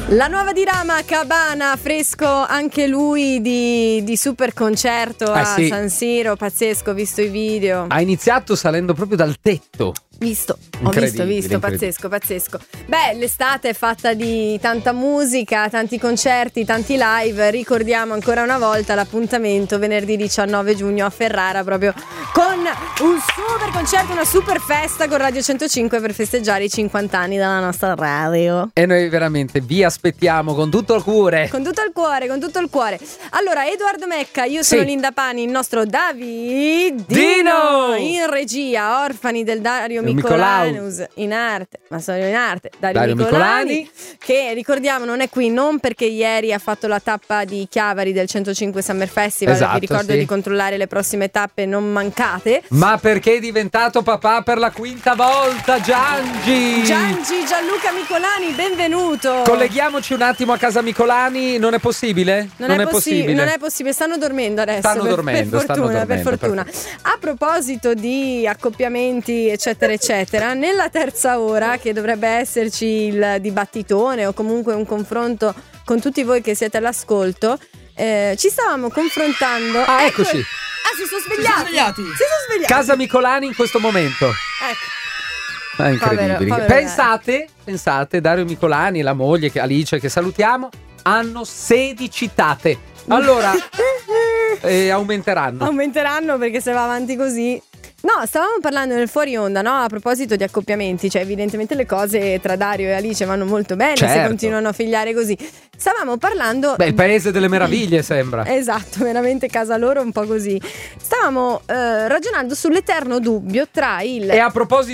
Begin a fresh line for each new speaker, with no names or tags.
La nuova di Rama, Cabana, fresco anche lui di super concerto a
sì.
San Siro, pazzesco, ho visto i video.
Ha iniziato salendo proprio dal tetto.
Ho visto,
Incredibile.
pazzesco. Beh, l'estate è fatta di tanta musica, tanti concerti, tanti live. Ricordiamo ancora una volta l'appuntamento venerdì 19 giugno a Ferrara, proprio con un super concerto, una super festa con Radio 105 per festeggiare i 50 anni della nostra radio.
E noi veramente vi aspettiamo con tutto il cuore.
Con tutto il cuore. Allora, Edoardo Mecca, io sono Linda Pani, il nostro Davidino in regia, orfani del Dario Micolanus in arte, ma sono in arte Dario Micolani, che ricordiamo non è qui non perché ieri ha fatto la tappa di Chiavari del 105 Summer Festival.
Esatto,
vi ricordo di controllare le prossime tappe, non mancate.
Ma perché è diventato papà per la quinta volta,
Gianluca Micolani, benvenuto.
Colleghiamoci un attimo a casa Micolani. Non è possibile?
Non è possibile, stanno dormendo adesso. Per fortuna. A proposito di accoppiamenti eccetera eccetera, nella terza ora, che dovrebbe esserci il dibattitone o comunque un confronto con tutti voi che siete all'ascolto, ci stavamo confrontando.
Eccoci.
Si sono svegliati.
Casa Micolani in questo momento.
Ecco.
È incredibile.
Povero
Pensate, Dario Micolani e la moglie Alice, che salutiamo, hanno 16 tate. Allora aumenteranno
perché se va avanti così. No, stavamo parlando nel fuori onda, no? A proposito di accoppiamenti, cioè evidentemente le cose tra Dario e Alice vanno molto bene, se continuano a figliare così. Stavamo parlando...
il paese delle meraviglie sembra.
Esatto, veramente casa loro un po' così. Stavamo ragionando sull'eterno dubbio tra il...
E a proposito